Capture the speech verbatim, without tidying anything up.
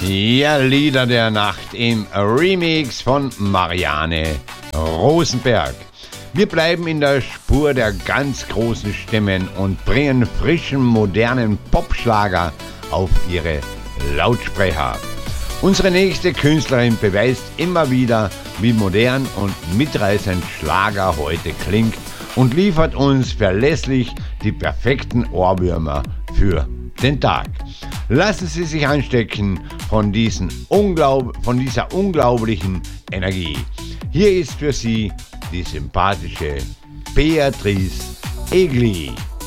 Ja, Lieder der Nacht im Remix von Marianne Rosenberg. Wir bleiben in der Spur der ganz großen Stimmen und bringen frischen, modernen Popschlager auf ihre Lautsprecher. Unsere nächste Künstlerin beweist immer wieder, wie modern und mitreißend Schlager heute klingt und liefert uns verlässlich die perfekten Ohrwürmer für den Tag. Lassen Sie sich anstecken von, diesen Unglaub- von dieser unglaublichen Energie. Hier ist für Sie die sympathische Beatrice Egli.